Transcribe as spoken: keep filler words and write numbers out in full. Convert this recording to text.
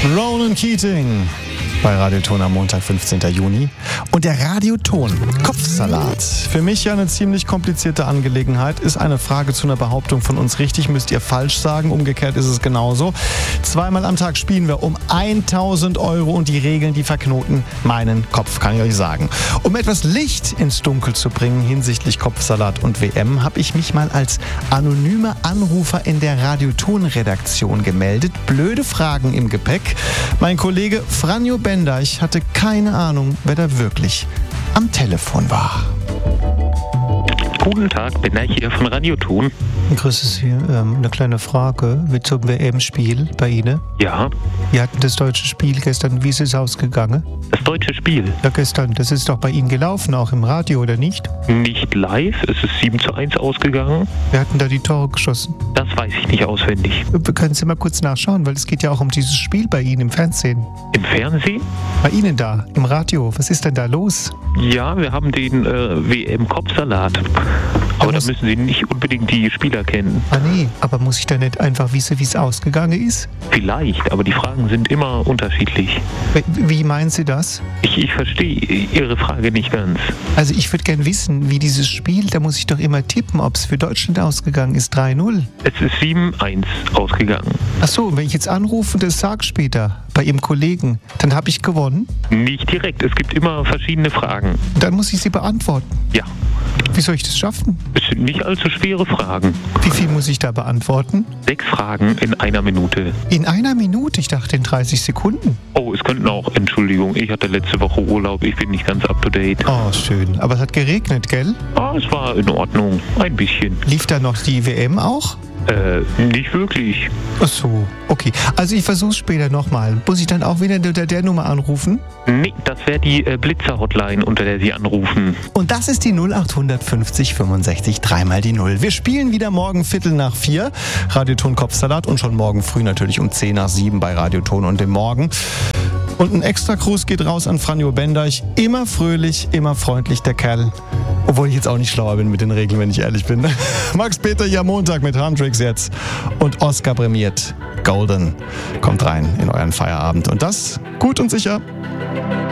Ronan Keating bei Radioton am Montag, fünfzehnten Juni. Und der Radioton Kopfsalat. Für mich ja eine ziemlich komplizierte Angelegenheit. Ist eine Frage zu einer Behauptung von uns richtig, müsst ihr falsch sagen. Umgekehrt ist es genauso. Zweimal am Tag spielen wir um tausend Euro und die Regeln, die verknoten meinen Kopf, kann ich euch sagen. Um etwas Licht ins Dunkel zu bringen hinsichtlich Kopfsalat und W M, habe ich mich mal als anonymer Anrufer in der Radioton-Redaktion gemeldet. Blöde Fragen im Gepäck. Mein Kollege Franjo Bendeich hatte keine Ahnung, wer da wirklich am Telefon war. Guten Tag, Bendeich hier von Radioton. Grüße Sie. Ähm, eine kleine Frage wie zum W M-Spiel bei Ihnen. Ja. Wir hatten das deutsche Spiel gestern. Wie ist es ausgegangen? Das deutsche Spiel? Ja, gestern. Das ist doch bei Ihnen gelaufen, auch im Radio, oder nicht? Nicht live. Es ist sieben zu eins ausgegangen. Wir hatten da die Tore geschossen. Das weiß ich nicht auswendig. Wir können Sie mal kurz nachschauen, weil es geht ja auch um dieses Spiel bei Ihnen im Fernsehen. Im Fernsehen? Bei Ihnen da, im Radio. Was ist denn da los? Ja, wir haben den äh, W M-Kopfsalat. Aber da müssen Sie nicht unbedingt die Spieler kennen. Ah nee, aber muss ich da nicht einfach wissen, wie es ausgegangen ist? Vielleicht, aber die Fragen sind immer unterschiedlich. Wie meinen Sie das? Ich, ich verstehe Ihre Frage nicht ganz. Also ich würde gern wissen, wie dieses Spiel, da muss ich doch immer tippen, ob es für Deutschland ausgegangen ist, drei null. Es ist sieben eins ausgegangen. Ach so, wenn ich jetzt anrufe und das sage später bei Ihrem Kollegen, dann habe ich gewonnen? Nicht direkt, es gibt immer verschiedene Fragen. Dann muss ich sie beantworten? Ja. Wie soll ich das schaffen? Es sind nicht allzu schwere Fragen. Wie viel muss ich da beantworten? Sechs Fragen in einer Minute. In einer Minute? Ich dachte in dreißig Sekunden. Oh, es könnten auch, Entschuldigung, ich hatte letzte Woche Urlaub, ich bin nicht ganz up to date. Oh, schön. Aber es hat geregnet, gell? Ah, es war in Ordnung, ein bisschen. Lief da noch die W M auch? Äh, nicht wirklich. Ach so, okay. Also ich versuch's später nochmal. Muss ich dann auch wieder unter der Nummer anrufen? Nee, das wäre die äh, Blitzer-Hotline, unter der Sie anrufen. Und das ist die null acht fünfzig fünfundsechzig, dreimal die Null. Wir spielen wieder morgen Viertel nach vier. Radioton Kopfsalat und schon morgen früh natürlich um zehn nach sieben bei Radioton und dem Morgen. Und ein extra Gruß geht raus an Franjo Bendeich. Immer fröhlich, immer freundlich, der Kerl. Obwohl ich jetzt auch nicht schlauer bin mit den Regeln, wenn ich ehrlich bin. Max Peter hier am Montag mit Handtricks jetzt. Und Oscar prämiert Golden. Kommt rein in euren Feierabend. Und das gut und sicher.